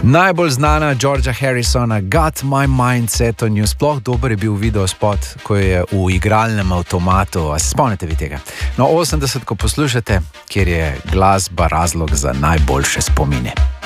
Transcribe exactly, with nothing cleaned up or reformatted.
Najbolj znana Georgea Harrisona, Got My Mind Set on You. Sploh dober je bil video spot, ko je v igralnem avtomatu. A se spomnite vi tega? No, osemdeset, ko poslušate, kjer je glasba razlog za najboljše spomine.